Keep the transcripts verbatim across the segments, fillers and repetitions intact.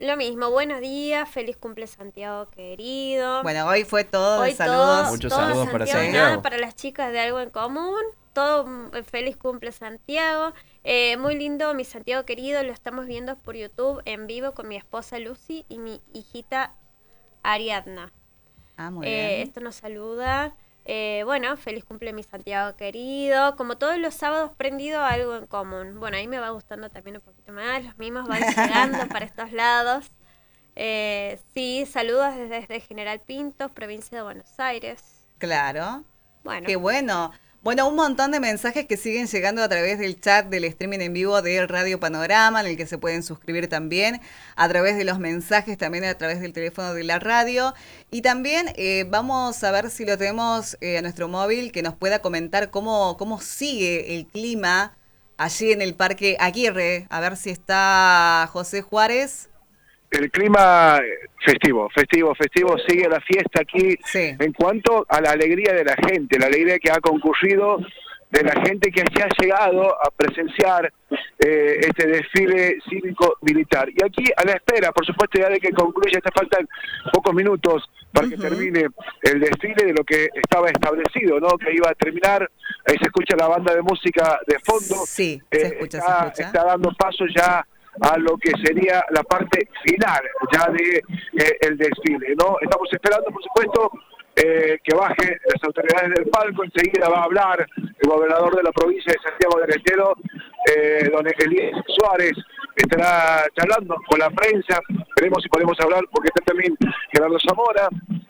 Lo mismo, buenos días, feliz cumple Santiago querido. Bueno, hoy fue todo hoy de saludos. Todo, Muchos todo saludos Santiago, para Santiago. Nada, para las chicas de Algo en Común. Todo eh, feliz cumple Santiago. Eh, muy lindo, mi Santiago querido. Lo estamos viendo por YouTube en vivo con mi esposa Lucy y mi hijita Ariadna. Ah, muy eh, bien. Esto nos saluda. Eh, bueno, feliz cumple mi Santiago querido. Como todos los sábados prendido Algo en Común. Bueno, ahí me va gustando también un poquito más. Los mismos van llegando para estos lados. Eh, sí, saludos desde, desde General Pintos, provincia de Buenos Aires. Claro. Bueno. Qué bueno. Bueno, un montón de mensajes que siguen llegando a través del chat del streaming en vivo de Radio Panorama, en el que se pueden suscribir también, a través de los mensajes, también a través del teléfono de la radio. Y también eh, vamos a ver si lo tenemos eh, a nuestro móvil, que nos pueda comentar cómo, cómo sigue el clima allí en el Parque Aguirre. A ver si está José Juárez. El clima festivo, festivo, festivo, sigue la fiesta aquí. Sí. En cuanto a la alegría de la gente, la alegría que ha concurrido, de la gente que ya ha llegado a presenciar eh, este desfile cívico-militar. Y aquí a la espera, por supuesto, ya de que concluya, te faltan pocos minutos para que uh-huh. termine el desfile de lo que estaba establecido, ¿no? Que iba a terminar, ahí se escucha la banda de música de fondo. Sí, eh, se escucha, está, se escucha. Está dando paso ya a lo que sería la parte final ya de eh, el desfile, ¿no? Estamos esperando, por supuesto, eh, que baje las autoridades del palco. Enseguida va a hablar el gobernador de la provincia de Santiago del Estero, eh, don Elías Suárez, estará charlando con la prensa. Veremos si podemos hablar, porque está también Gerardo Zamora.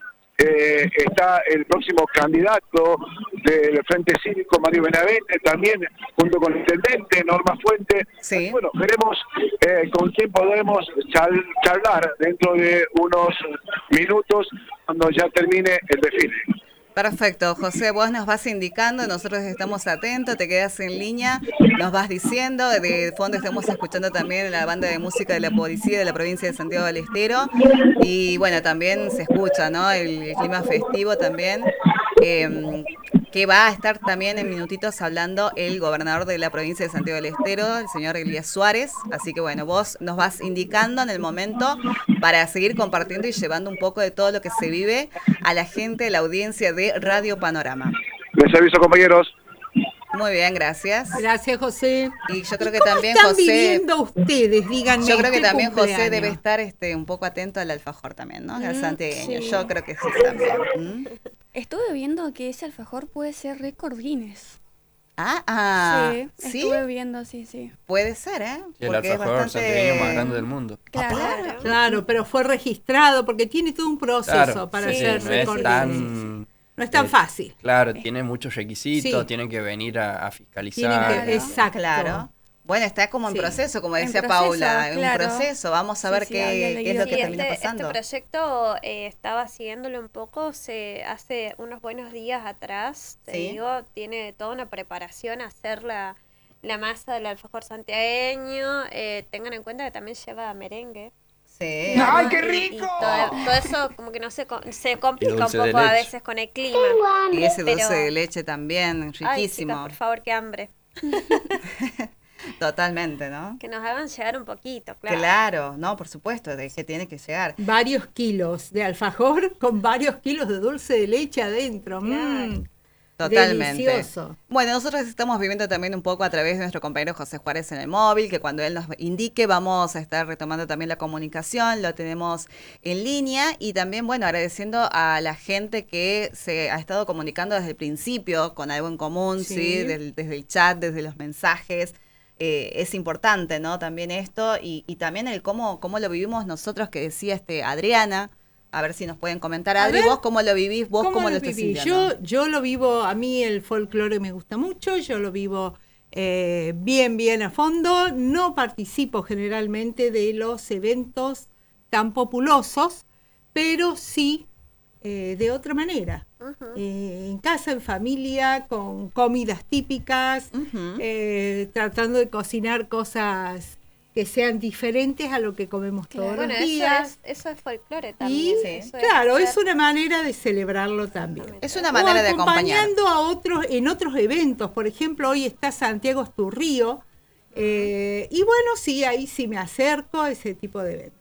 Eh, está el próximo candidato del Frente Cívico, Mario Benavente, también junto con el intendente Norma Fuente. Sí. Bueno, veremos eh, con quién podemos chal- charlar dentro de unos minutos cuando ya termine el desfile. Perfecto, José, vos nos vas indicando, nosotros estamos atentos, te quedas en línea, nos vas diciendo, de fondo estamos escuchando también la banda de música de la policía de la provincia de Santiago del Estero, y bueno, también se escucha, ¿no? El, el clima festivo también, eh, que va a estar también en minutitos hablando el gobernador de la provincia de Santiago del Estero, el señor Elías Suárez, así que bueno, vos nos vas indicando en el momento para seguir compartiendo y llevando un poco de todo lo que se vive a la gente, la audiencia de Radio Panorama. Les aviso, compañeros. Muy bien, gracias. Gracias, José. Y yo creo ¿Y que cómo también están José viviendo ustedes? Díganme. Yo creo que este también cumpleaños. José debe estar este un poco atento al alfajor también, ¿no? Al Mm, santiagueño. sí. Yo creo que sí también. ¿Mm? Estuve viendo que ese alfajor puede ser récord Guinness. Ah, ah, sí, ¿sí? estuve viendo, sí, sí. Puede ser, ¿eh? El Porque alfajor es bastante santiagueño más grande del mundo. Claro. Claro. Claro, pero fue registrado porque tiene todo un proceso Claro, para sí, ser no récord es Guinness. tan... No es tan eh, fácil. Claro, tiene muchos requisitos, Sí. tienen que venir a, a Tienen fiscalizar. que, exacto. claro. Bueno, está como en Sí. proceso, como En decía proceso, Paula, en claro. un proceso. Vamos a Sí, ver sí, qué, había qué es leído lo que Sí, termina este, pasando. este proyecto eh, estaba siguiéndolo un poco se hace unos buenos días atrás, te Sí. digo, tiene toda una preparación a hacer la, la masa del alfajor santiagueño. Eh, tengan en cuenta que también lleva merengue. Sí. ¡Ay, qué Y- rico! y todo, todo eso como que no se, co- se complica un dulce de poco a leche. veces con el clima. Y ese dulce Pero- de leche también, Ay, riquísimo. chicas, por favor, qué hambre. Totalmente, ¿no? Que nos hagan llegar un poquito, claro. Claro, no, por supuesto, de que tiene que llegar. Varios kilos de alfajor con varios kilos de dulce de leche adentro. Claro. Mm, Totalmente. Delicioso. Bueno, nosotros estamos viviendo también un poco a través de nuestro compañero José Juárez en el móvil, que cuando él nos indique vamos a estar retomando también la comunicación, lo tenemos en línea y también, bueno, agradeciendo a la gente que se ha estado comunicando desde el principio con algo en común, sí, Sí. Del- desde el chat, desde los mensajes. Eh, es importante, ¿no? También esto y, y también el cómo, cómo lo vivimos nosotros, que decía este Adriana. A ver si nos pueden comentar, A Adri, ver, vos cómo lo vivís, vos cómo, lo estás viví? sintiendo. Yo, yo lo vivo, a mí el folclore me gusta mucho, yo lo vivo eh, bien, bien a fondo. No participo generalmente de los eventos tan populosos, pero sí eh, de otra manera. Ujú. Eh, en casa, en familia, con comidas típicas, Ujú. eh, tratando de cocinar cosas que sean diferentes a lo que comemos todos Bueno, los eso días. es, eso es folclore Y también. Sí. eso claro, ser- es una manera de celebrarlo también. Es una manera de o acompañar. acompañando a otros en otros eventos. Por ejemplo, hoy está Santiago Esturrío. eh, y bueno, sí, ahí sí me acerco a ese tipo de eventos.